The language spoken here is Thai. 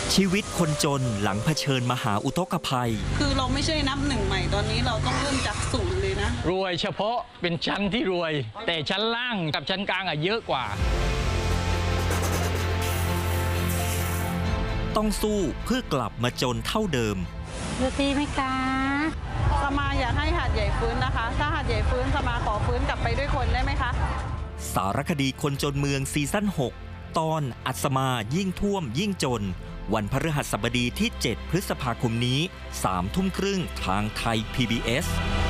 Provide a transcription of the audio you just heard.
ชีวิตคนจนหลังเผชิญมหาอุทกภัยคือเราไม่ใช่นับหนึ่งใหม่ตอนนี้เราต้องเริ่มจากศูนย์เลยนะรวยเฉพาะเป็นชั้นที่รวย แต่ชั้นล่างกับชั้นกลางเยอะกว่าต้องสู้เพื่อกลับมาจนเท่าเดิมดูตีไหมคะสมาอยากให้หาดใหญ่ฟื้นนะคะถ้าหาดใหญ่ฟื้นสมาขอฟื้นกลับไปด้วยคนได้ไหมคะสารคดีคนจนเมืองซีซั่น6ตอนอัศมายิ่งท่วมยิ่งจนวันพฤหัสบดีที่7 พฤษภาคมนี้ 3 ทุ่มครึ่งทางไทย PBS